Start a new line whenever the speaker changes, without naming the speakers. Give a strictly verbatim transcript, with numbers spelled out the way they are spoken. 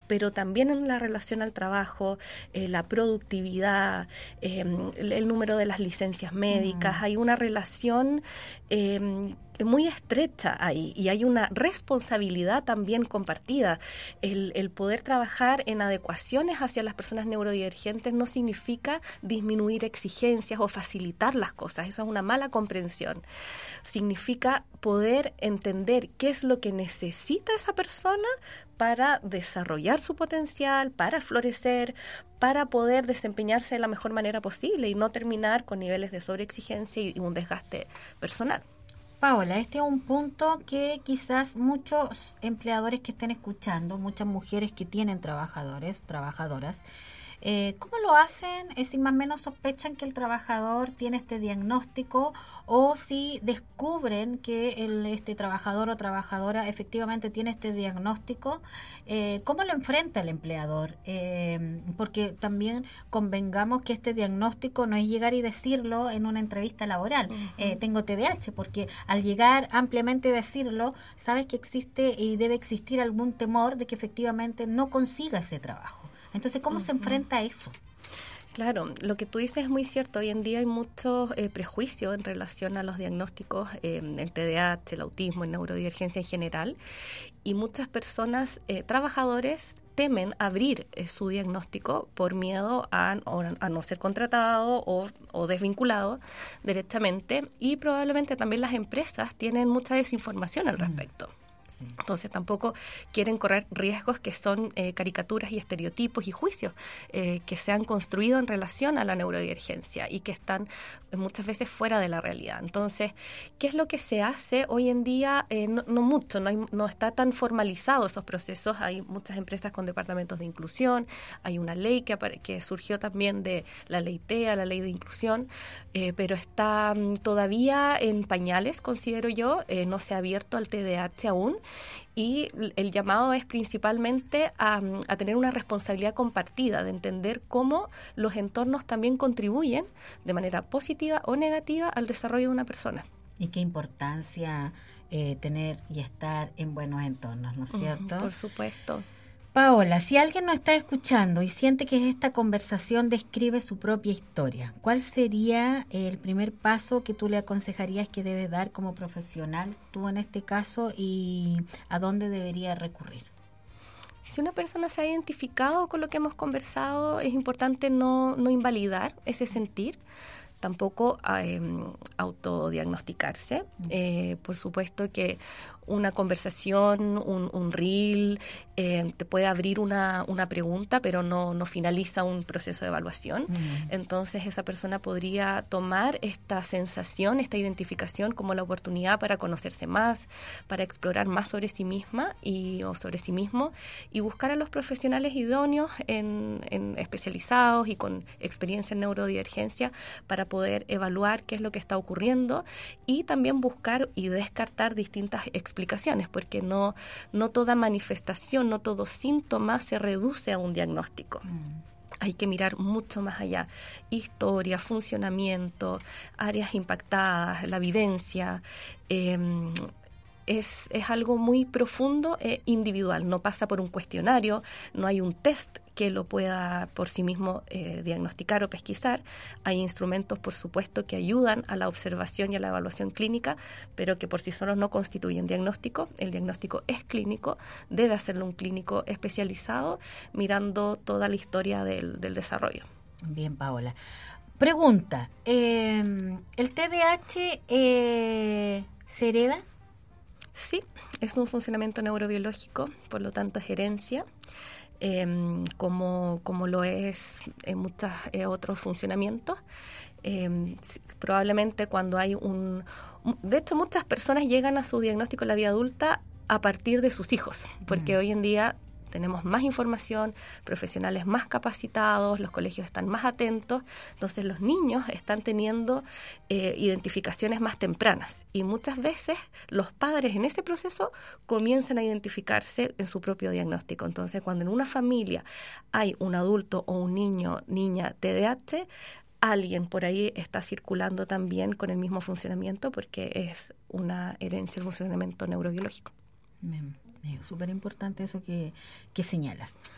pero también en la relación al trabajo, eh, la productividad, eh, el, el número de las licencias médicas, mm. hay una relación eh, muy estrecha ahí y hay una responsabilidad también compartida. El, el poder trabajar en adecuaciones hacia las personas neurodivergentes no significa disminuir exigencias o facilitar las cosas, esa es una mala comprensión. Significa poder entender qué es lo que necesita esa persona para desarrollar su potencial, para florecer, para poder desempeñarse de la mejor manera posible y no terminar con niveles de sobreexigencia y un desgaste personal.
Paola, este es un punto que quizás muchos empleadores que estén escuchando, muchas mujeres que tienen trabajadores, trabajadoras, eh, ¿cómo lo hacen? Es si más o menos sospechan que el trabajador tiene este diagnóstico o si descubren que el este trabajador o trabajadora efectivamente tiene este diagnóstico, eh, ¿cómo lo enfrenta el empleador? Eh, porque también convengamos que este diagnóstico no es llegar y decirlo en una entrevista laboral, uh-huh. eh, tengo T D A H, porque al llegar ampliamente decirlo, sabes que existe y debe existir algún temor de que efectivamente no consiga ese trabajo. Entonces, ¿cómo uh-huh. se enfrenta a eso?
Claro, lo que tú dices es muy cierto. Hoy en día hay muchos eh, prejuicios en relación a los diagnósticos, eh, el T D A H, el autismo, el neurodivergencia en general, y muchas personas, eh, trabajadores, temen abrir eh, su diagnóstico por miedo a, a no ser contratado o, o desvinculado directamente, y probablemente también las empresas tienen mucha desinformación al respecto. Mm. Entonces tampoco quieren correr riesgos que son eh, caricaturas y estereotipos y juicios eh, que se han construido en relación a la neurodivergencia y que están eh, muchas veces fuera de la realidad. Entonces, ¿qué es lo que se hace hoy en día? Eh, no, no mucho, no, hay, no está tan formalizado esos procesos. Hay muchas empresas con departamentos de inclusión, hay una ley que, que surgió también de la ley T E A, la ley de inclusión, eh, pero está um, todavía en pañales, considero yo, eh, no se ha abierto al T D A H aún. Y el llamado es principalmente a, a tener una responsabilidad compartida, de entender cómo los entornos también contribuyen de manera positiva o negativa al desarrollo de una persona.
Y qué importancia eh, tener y estar en buenos entornos, ¿no es cierto?
Uh, por supuesto.
Paola, si alguien nos está escuchando y siente que esta conversación describe su propia historia, ¿cuál sería el primer paso que tú le aconsejarías que debe dar como profesional, tú en este caso, y a dónde debería recurrir?
Si una persona se ha identificado con lo que hemos conversado, es importante no, no invalidar ese sentir, tampoco eh, autodiagnosticarse. Eh, por supuesto que una conversación, un, un reel, eh, te puede abrir una, una pregunta, pero no, no finaliza un proceso de evaluación. Mm. Entonces, esa persona podría tomar esta sensación, esta identificación como la oportunidad para conocerse más, para explorar más sobre sí misma y, o sobre sí mismo, y buscar a los profesionales idóneos en, en especializados y con experiencia en neurodivergencia para poder evaluar qué es lo que está ocurriendo y también buscar y descartar distintas explicaciones, porque no, no toda manifestación, no todo síntoma se reduce a un diagnóstico. Mm. Hay que mirar mucho más allá. Historia, funcionamiento, áreas impactadas, la vivencia. Eh, Es, es algo muy profundo e individual, no pasa por un cuestionario, no hay un test que lo pueda por sí mismo eh, diagnosticar o pesquisar. Hay instrumentos, por supuesto, que ayudan a la observación y a la evaluación clínica, pero que por sí solos no constituyen diagnóstico. El diagnóstico es clínico, debe hacerlo un clínico especializado, mirando toda la historia del, del desarrollo.
Bien, Paola. Pregunta, eh, ¿el T D A H eh, se hereda?
Sí, es un funcionamiento neurobiológico, por lo tanto es herencia, eh, como, como lo es en muchos eh, otros funcionamientos. Eh, probablemente cuando hay un... De hecho, muchas personas llegan a su diagnóstico en la vida adulta a partir de sus hijos, porque mm. hoy en día tenemos más información, profesionales más capacitados, los colegios están más atentos, entonces los niños están teniendo eh, identificaciones más tempranas y muchas veces los padres en ese proceso comienzan a identificarse en su propio diagnóstico. Entonces, cuando en una familia hay un adulto o un niño, niña T D A H, alguien por ahí está circulando también con el mismo funcionamiento porque es una herencia del funcionamiento neurobiológico.
Bien. Súper importante eso que, que señalas.